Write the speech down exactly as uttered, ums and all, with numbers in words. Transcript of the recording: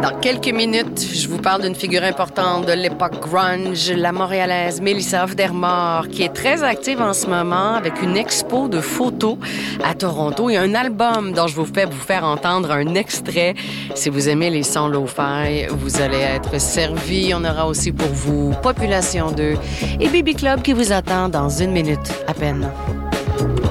Dans quelques minutes, je vous parle d'une figure importante de l'époque grunge, la montréalaise Mélissa Aufdermort, qui est très active en ce moment avec une expo de photos à Toronto et un album dont je vous fais vous faire entendre un extrait. Si vous aimez les sons lo-fi, vous allez être servi. On aura aussi pour vous Population deux et Baby Club qui vous attend dans une minute à peine.